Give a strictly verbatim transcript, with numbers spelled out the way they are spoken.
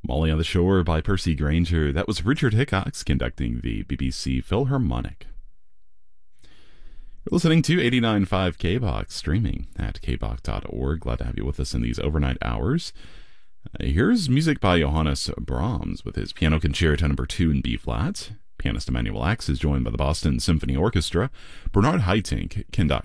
Molly on the Shore by Percy Grainger. That was Richard Hickox conducting the B B C Philharmonic. You're listening to eighty-nine point five K B O X, streaming at k b o x dot org. Glad to have you with us in these overnight hours. Uh, here's music by Johannes Brahms with his Piano Concerto number two in B-flat. Pianist Emanuel Ax is joined by the Boston Symphony Orchestra. Bernard Haitink conducts